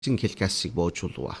хэлкэсийг боочулва.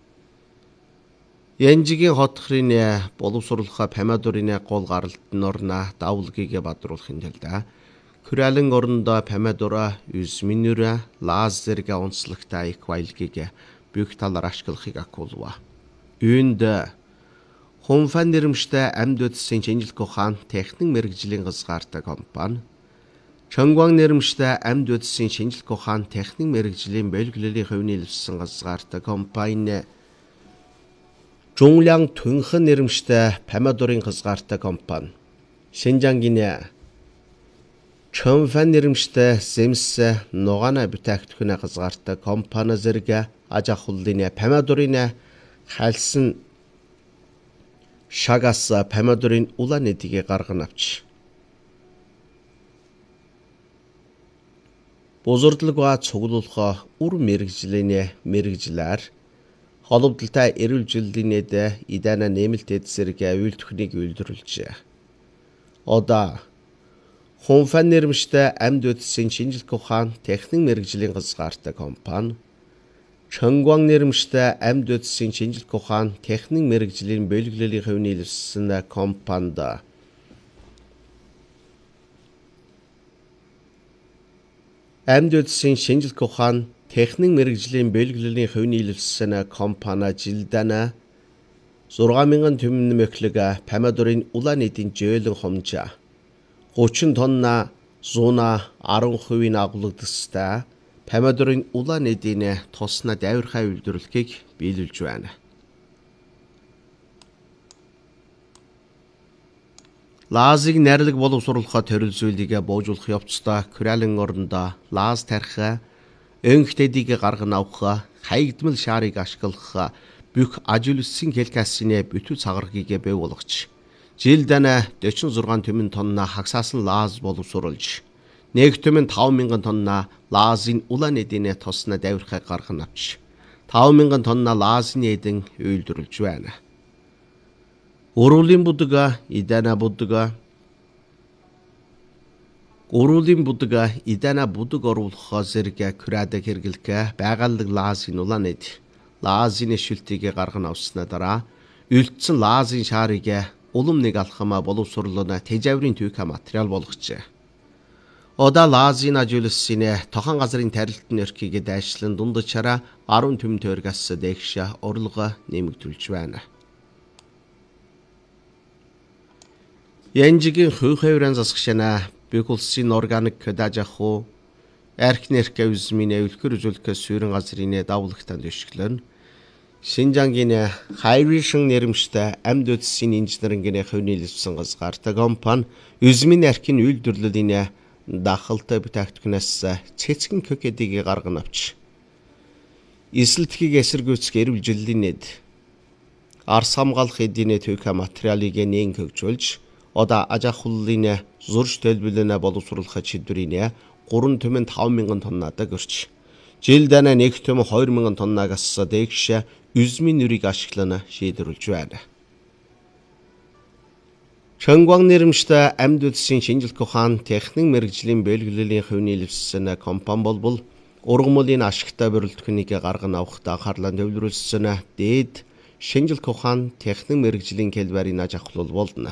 Янжигийн хотхрын боловсруулах Помидорын гол гаралтын орна давлгийг бадруулахын тулд Хүрээлэн орондоо Помидора, üzümünür, лазерга онцлогтой их баялагийг бүх талаар ашиглахыг акуулва. Үүнд хумфан нэрмжтэй амьд үдсийн шинжилгээ ухаан техник мэрэгжлийн газгаартай компани, Чонгван нэрмжтэй амьд үдсийн шинжилгээ ухаан техник мэрэгжлийн бэлгэллийн хувийн хэлсэн газгаартай компани, Зhongлян Түнхэн нэрмжтэй Помидорын газгаартай компани, Шинжангийн Чонфан нэрмжтэй Симс Ногана бүтээгдэхүүн газгаартай компани зэрэг аж ахуйлын Помидорын хайлсан шагас Помидорын улаан эдийг гарган авч бузурдлага цуглуулах үр мэрэгжлийн мэрэгжлэр холбогдолтой эрүүл мэндийн идэна нэмэлт зэрэг үйлдвэрийг үйлдвэрлэжээ. Одоо Хумфан нэрмжтэй амьд үдсийн шинжилгээ ухаан техник мэрэгжлийн газгаартай компани, Чонгван нэрмжтэй амьд үдсийн шинжилгээ ухаан техник мэрэгжлийн бэлгэллийн хувийн хэлсэн компанид амьд үдсийн шинжилгээ ухаан техник мэрэгжлийн бэлгэллийн хувийн хэлсэн компани жилдана 6000 түмэн мөклөг Помидорын улаан эдийн жөөлөн хомжаа 30 тонна 10% агуулгадстай Помидорын улаан эдийн тусна давирхай үйлдвэрлэхийг биелүүлж байна. Лазыг найрлаг боловсруулахад төрөлзүүлгийг боожуулах явцдаа Хүрээлэн орондоо лаз тарих, өнхт эдийг гарган авах, хаягдмал шаарыг ашиглах бүх ажил үйлсийн хэлкэсийн бүтэн цагаргийг бий болгож жилдана 46 түмэн тонна хагсаасан лаз боловсруулж, нэг түмэн 5000 тонна лазын улаан эдийн тусна давирхай гарган авч, 5000 тонна лазны эдэн үйлдвэрлэж байна. Уруулын будга, идана будга идана будаг оруулах зэрэг Хүрээдэг хэрэглэх байгаль лазын улаан эд, лазын шүлтгийг гарган авсны дараа үлдсэн лазын шаарыг улам нэг алхам боловсруулна тэжаврын түүх материал болгожээ. Одоо лазын ажил үйлсийн тохон газрын тарилтын өрхийг дайшлан дундчаараа 10 түмэн тойргоос дээш орлого нэмэгдүүлж байна. Янжигийн хүйхэврэн засгшана бүх улсын органик дажаху эрхнэрхэ үзмийн өвлөхөр үзүүлэх сүүрэн газрын давлагтанд өшгөлөн Шинжангийн хайришн нэрмжтэй амьд үдсийн инженерингийн хувийн хэлсэн газгаартай компани үзмийн эрхийн үйлдвэрлэлийн дахалтай бүтээгдэхүүнээс цэцгэн көкэдийг гарган авч эсэлтгийг эсэргүүцэх эрүүл мэндийн эд арс хамгаалах эдийн түүх материалыг нээн хөгжүүлж одоо аж ахуйлын зурж төлөвлөнө боловсруулах шийдвэрийн 3 түмэн 5000 тоннадаг өрч жилдана 1 түмэн 2000 тоннагаас дээш üzümийн нэрийг ашиглана шийдвэрлэж байна. Чонгван нэрмжтэй амьд үдсийн шинжилгээ ухаан техник мэрэгжлийн бэлгэллийн хувийн хэлсэн компани болбол ургамлын ашигтай бүрэлдэхүүнийг гарган авахд анхаарлаа төвлөрүүлсэн дээд шинжилгээ ухаан техник мэрэгжлийн хэлбэрийн аж ахуйл болно.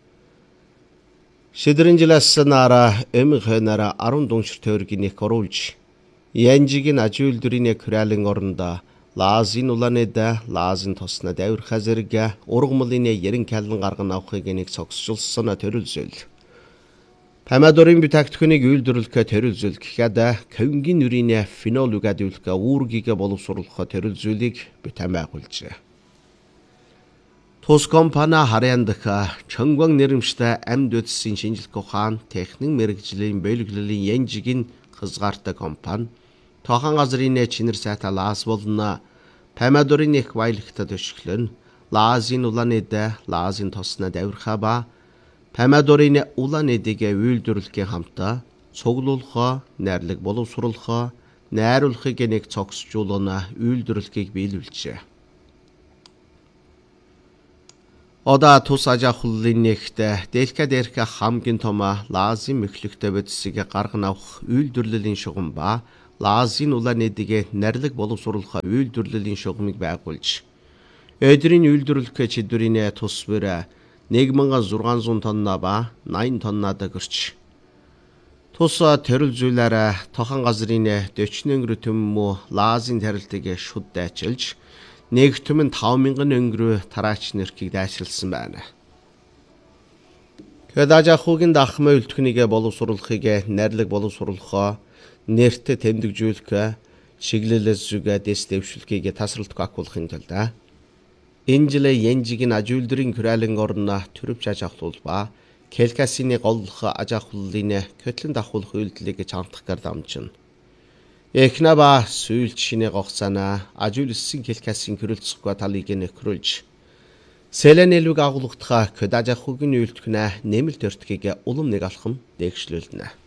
Шидрэн жилээс нара эмхэнара 10 дүншир тойргийг оруулж янжигийн аж үйлдвэрийн Хүрээлэн орондоо лазын улаан эд, лазын тусна давирхай зэрэг ургамлын 90 калон гарган авахыг нэг цогцолсон төрөлзөл. Помидорын бүтээгдэхүүнийг үйлдвэрлэх төрөлзөл гэхэд конгийн нүрийн фенол үгадүүлэх үүргийг боловсруулах төрөлзөлийг бүтээн байгуулжээ. Тус компани харьяандах Чонгван нэрмжтэй амьд үдсийн шинжилгээ ухаан техник мэрэгжлийн бэлгэллийн янжигийн газгаартай компани тохон газрын чинэр сайтай лаз болно Помидорын их баялагтад өшгөлөн лазын улаан эд, лазын тусна давирхай ба Помидорын улаан эдийг үйлдвэрлэхийн хамтаа цуглуулах, найрлаг боловсруулах, найруулахыг нэг цогцолжуулна үйлдвэрлэхийг биелүүлжээ. Одоо тус аж ахуйлын нэгт дээрх хамгийн том лазын мөхлөгтэй бодисыг гарган авах үйлдвэрлэлийн шугам ба Лазин улаан эдэгэ нэрлэг боловсруулах үйлдвэрлэлийн шугамыг байгуулж өдрийн үйлдвэрлэх чиглэлийн тус бүр 1600 тонна ба 80 тоннад гэрч тус төрөл зүйлээр тохон газрын 40 өнгөрө төммө лазин тарилтыг шуд дайчилж нэгтүмэн 5000 өнгөрө тараач нэрхийг дайсалсан байна. Кэдажахугийн дахмаа үлдэхнийг боловсруулахыг нэрлэг боловсруулахаа нэрт тэмдэгжүүлэх чиглэлээс зүгээ дэвшүүлэхийг тасралтгүй агуулгын тулд энэ жил янжигийн ажуулдрын күрэлэн орно төрөвч аж ахуул ба Келкасины голлох аж ахууллын көтлөн дахуулах үйлдэлийг чамдах дамжин. Эхнэба сүйл шинэ гогцаана ажуулсан Келкасын хөрөлцөхгүй талыг нөхрүүлж Селенэлүг агуулгатха Кэдажахугийн үйлдэхнэ нэмэлт өртгийг улам нэг алхам дээгшлүүлнэ.